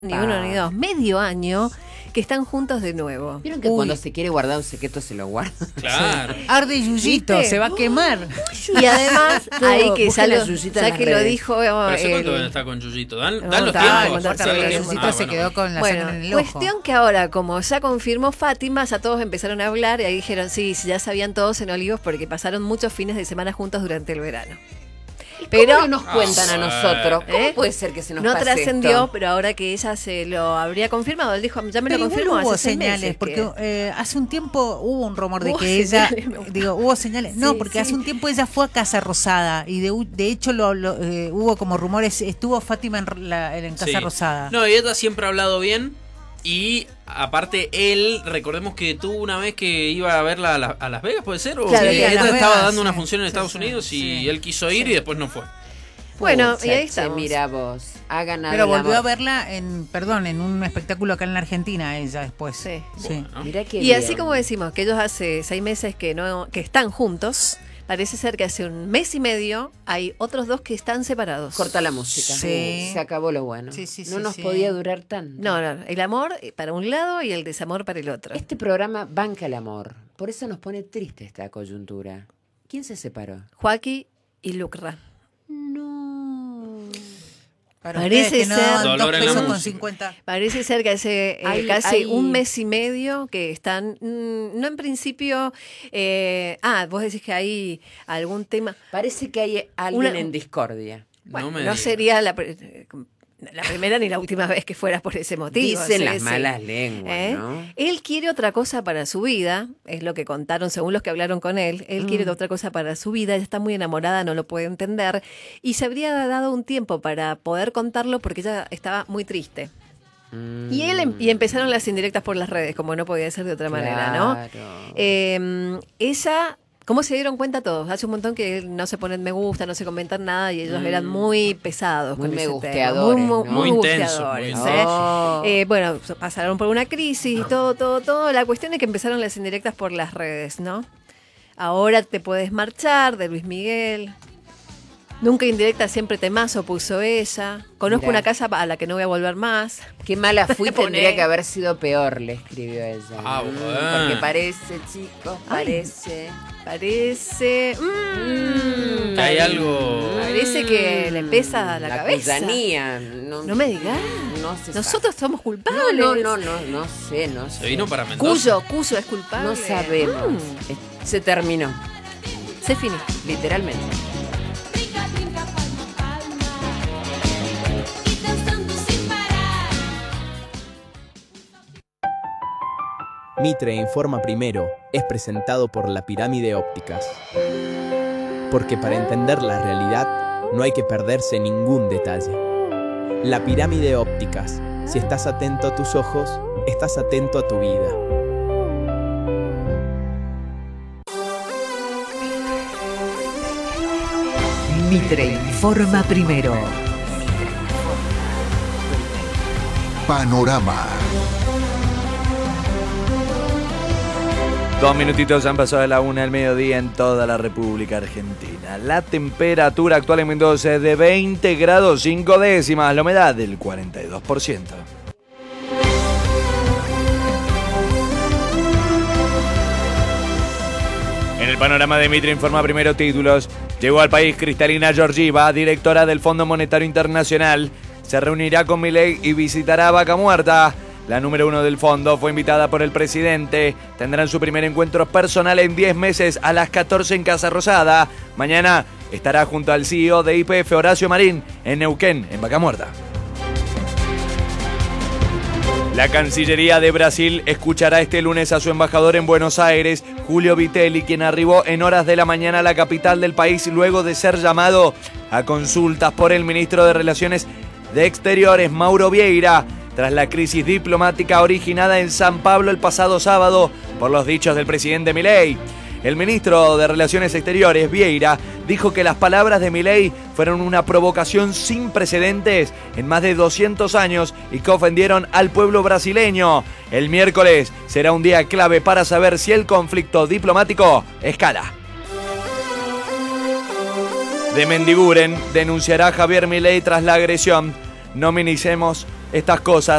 Ni uno ni dos, medio año que están juntos de nuevo. ¿Vieron que cuando se quiere guardar un secreto se lo guarda? Claro. Arde Yuyito, ¿viste? se va a quemar. Y además, ahí que busquen sale, a Yuyito en ya las que lo redes. dijo ¿Pero hace cuánto está con Yuyito? ¿Dan No, los está, tiempos? está, ¿Dan los está, tiempos? Yuyito se quedó con la bueno, sangre en el ojo. cuestión que ahora, como ya confirmó Fátima, ya todos empezaron a hablar y ahí dijeron, sí, ya sabían todos en Olivos porque pasaron muchos fines de semana juntos durante el verano. Pero Pero no nos cuentan a nosotros. ¿Cómo ¿Eh? puede ser que se nos no pase trascendió, esto? pero ahora que ella se lo habría confirmado, él dijo, ya me Pero lo igual confirmó hubo hace 6 señales, meses porque hace un tiempo hubo un rumor de Hubo que ella, señales, me gusta. hubo señales, no, Sí, porque sí. hace un tiempo ella fue a Casa Rosada y de hecho hubo como rumores, estuvo Fátima en Casa Sí. Rosada. No, y ella siempre ha hablado bien. Y aparte él, recordemos que tuvo una vez que iba a verla a Las Vegas, ¿puede ser? O Claro, que sí, a ella Las estaba Vegas, dando una sí. función en Estados Sí, Unidos y sí. él quiso ir y después no fue. Bueno, Pucha, y ahí che, estamos. Mira vos, ha ganado Pero el volvió a amor. verla en un espectáculo acá en la Argentina ella después. Sí. Sí. Bueno. Mirá qué Y bien. así como decimos que ellos hace 6 meses que están juntos, parece ser que hace un mes y medio hay otros 2 que están separados. Corta la música. Sí. Se acabó lo bueno. Sí, sí, no sí, nos sí. podía durar tanto. No, el amor para un lado y el desamor para el otro. Este programa banca el amor. Por eso nos pone triste esta coyuntura. ¿Quién se separó? Joaquín y Lucra. No. Para Parece ustedes que no, ser- Dolor 2 en la pesos con música. 50. Parece ser que hace casi hay- un mes y medio que están, no en principio, vos decís que hay algún tema. Parece que hay alguien Una- en discordia. Bueno, me no digas. sería la primera ni la última vez que fuera por ese motivo. Dicen sí, las sí. malas lenguas, ¿no? Él quiere otra cosa para su vida, es lo que contaron según los que hablaron con él. Él quiere otra cosa para su vida, ella está muy enamorada, no lo puede entender. Y se habría dado un tiempo para poder contarlo porque ella estaba muy triste. Y empezaron las indirectas por las redes, como no podía ser de otra manera, ¿no? Ella, ¿cómo se dieron cuenta todos? Hace un montón que no se ponen me gusta, no se comentan nada y ellos eran muy pesados. Muy con ese tema. megusteadores, ¿no? Muy intenso, gusteadores, muy ¿eh? Oh. Bueno, pasaron por una crisis y todo. La cuestión es que empezaron las indirectas por las redes, ¿no? Ahora te puedes marchar, de Luis Miguel. Nunca indirecta, siempre temazo puso ella. Conozco Mirá. una casa a la que no voy a volver más. Qué mala fui, Poné. tendría que haber sido peor, le escribió ella. Ah, bueno. Porque parece, chicos, parece. Parece... Que hay algo... Parece que le pesa la cabeza. Cuyanía, No me digas. No se Nosotros somos sabe. culpables. No sé. Se vino para Mendoza. Cuyo es culpable. No sabemos. Se terminó, Se finí. literalmente. Mitre Informa Primero es presentado por La Pirámide Ópticas. Porque para entender la realidad no hay que perderse ningún detalle. La Pirámide Ópticas. Si estás atento a tus ojos, estás atento a tu vida. Mitre Informa Primero. Panorama. 2 minutitos han pasado de la 1 del mediodía en toda la República Argentina. La temperatura actual en Mendoza es de 20 grados 5 décimas, la humedad del 42%. En el panorama de Mitre Informa Primero títulos, llegó al país Cristalina Georgieva, directora del Fondo Monetario Internacional. Se reunirá con Milei y visitará Vaca Muerta. La número 1 del fondo fue invitada por el presidente. Tendrán su primer encuentro personal en 10 meses a las 14 en Casa Rosada. Mañana estará junto al CEO de YPF, Horacio Marín, en Neuquén, en Vaca Muerta. La Cancillería de Brasil escuchará este lunes a su embajador en Buenos Aires, Julio Vitelli, quien arribó en horas de la mañana a la capital del país luego de ser llamado a consultas por el ministro de Relaciones de Exteriores, Mauro Vieira, tras la crisis diplomática originada en San Pablo el pasado sábado por los dichos del presidente Milei. El ministro de Relaciones Exteriores, Vieira, dijo que las palabras de Milei fueron una provocación sin precedentes en más de 200 años y que ofendieron al pueblo brasileño. El miércoles será un día clave para saber si el conflicto diplomático escala. De Mendiguren denunciará a Javier Milei tras la agresión. No minimicemos estas cosas.